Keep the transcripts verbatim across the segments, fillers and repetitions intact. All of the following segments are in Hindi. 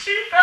सीता,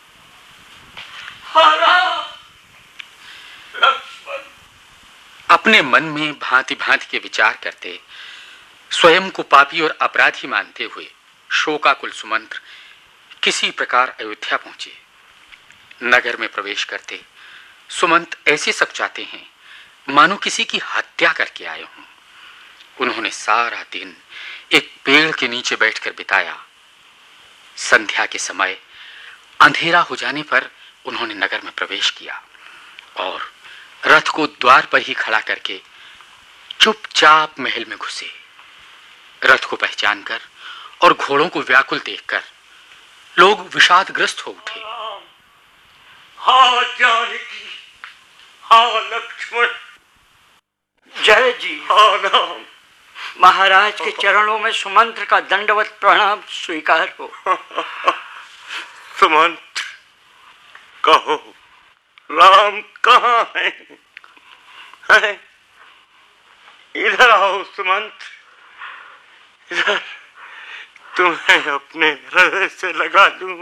हाँ लक्ष्मण। अपने मन में भांति भांति के विचार करते, स्वयं को पापी और अपराधी मानते हुए शोकाकुल सुमंत्र किसी प्रकार अयोध्या पहुंचे। नगर में प्रवेश करते सुमंत ऐसे सकुचाते हैं मानो किसी की हत्या करके आए हों। उन्होंने सारा दिन एक पेड़ के नीचे बैठकर बिताया। संध्या के समय अंधेरा हो जाने पर उन्होंने नगर में प्रवेश किया और रथ को द्वार पर ही खड़ा करके चुपचाप महल में घुसे। रथ को पहचानकर और घोड़ों को व्याकुल देखकर लोग विषादग्रस्त हो उठे। हाँ जानकी, हाँ लक्ष्मण। जय जी। हाँ राम। महाराज के चरणों में सुमंत्र का दंडवत प्रणाम स्वीकार हो। सुमंत्र, कहो राम कहाँ है? है? इधर आओ सुमंत्र, इधर तुम्हें अपने हृदय से लगा लूं।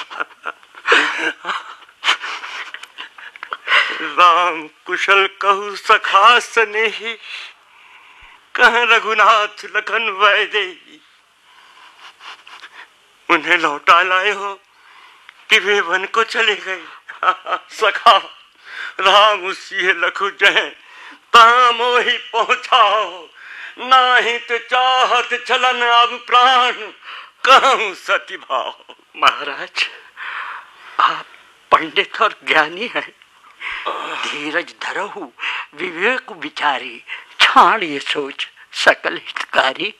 राम कुशल कहू सखा स्नेही, कह रघुनाथ लखन वैदेही। उन्हें लौटा लाए हो कि वे वन को चले गए? सखा राम उसी लखु जय ता मोहि पहुंचाओ, नाही तो चाहत चलन अब प्राण कहूं सती भाव। महाराज, आप पंडित और ज्ञानी हैं, धीरज धरहु विवेक विचारी, छाण ये सोच सकल हितकारी।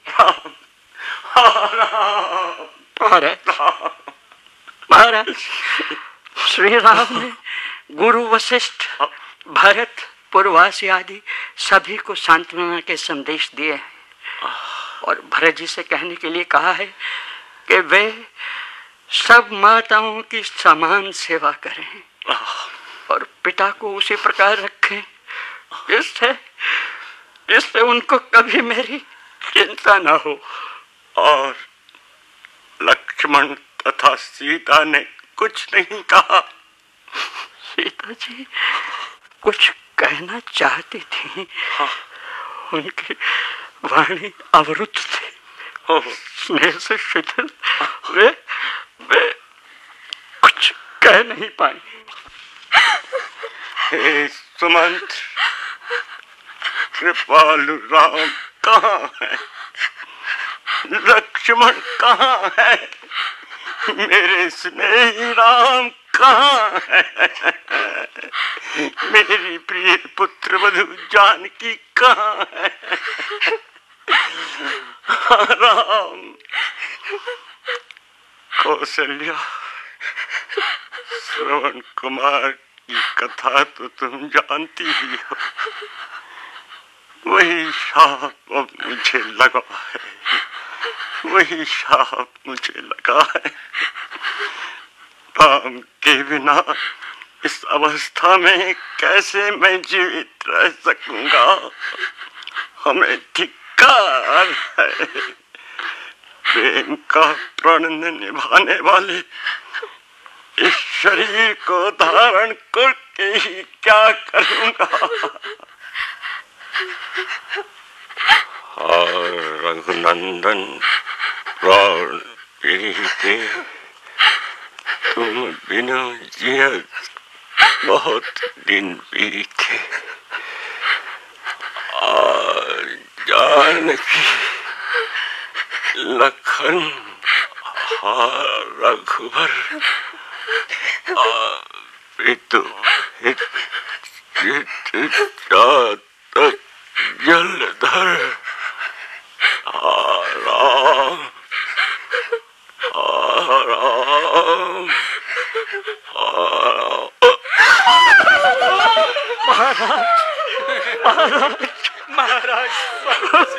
महाराज, महाराज श्री राम ने गुरु वशिष्ठ, भरत, पूर्वासी आदि सभी को सांत्वना के संदेश दिए हैं और भरत जी से कहने के लिए कहा है कि वे सब माताओं की समान सेवा करें और पिता को उसी प्रकार रखें, इससे इससे उनको कभी मेरी चिंता ना हो। और लक्ष्मण तथा सीता ने कुछ नहीं कहा? सीता जी कुछ कहना चाहती थी, हाँ। उनकी वाणी अवरुद्ध थी, स्नेह से शिथिल, वे वे कुछ कह नहीं पाई। हे सुमंत्र, कृपालु राम कहाँ है? लक्ष्मण कहाँ है? मेरे स्नेही राम कहाँ है? मेरी प्रिय पुत्र वधु जानकी कहाँ है? राम। कौशल्या, श्रवण कुमार की कथा तो तुम जानती ही हो। वही शाप अब मुझे लगा है, वही शाप मुझे लगा है। राम के बिना इस अवस्था में कैसे मैं जीवित रह सकूंगा? हमें धिक्कार है। प्रेम का प्रण निभाने वाले इस शरीर को धारण करके ही क्या करूंगा? और रघुनंदन प्राण प्रीते, तुम बिना जिया बहुत दिन बीते। और जानकी, लखन, रघुवर, पितु हित तक जलधर, राम राम। महाराज, महाराज, महाराज।